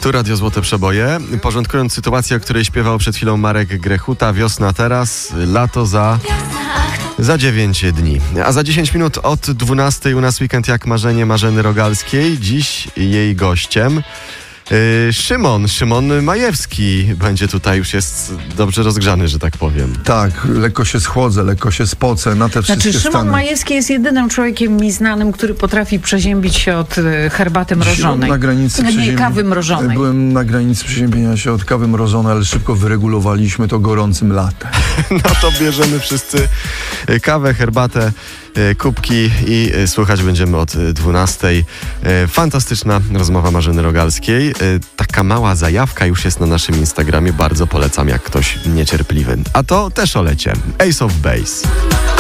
Tu Radio Złote Przeboje. Porządkując sytuację, o której śpiewał przed chwilą Marek Grechuta. Wiosna teraz, lato za 9 dni. A za 10 minut od 12 u nas weekend jak marzenie Marzeny Rogalskiej. Dziś jej gościem Szymon Majewski będzie tutaj, już jest dobrze rozgrzany, że tak powiem. Tak, lekko się schłodzę, lekko się spocę na te wszystkie Szymon stany. Majewski jest jedynym człowiekiem mi znanym, który potrafi przeziębić się od herbaty mrożonej. Na granicy kawy mrożonej. Byłem na granicy przeziębienia się od kawy mrożonej, ale szybko wyregulowaliśmy to gorącym latem. No to bierzemy wszyscy kawę, herbatę, kubki i słuchać będziemy od 12. Fantastyczna rozmowa Marzeny Rogalskiej. Taka mała zajawka już jest na naszym Instagramie. Bardzo polecam, jak ktoś niecierpliwy. A to też o lecie. Ace of Base.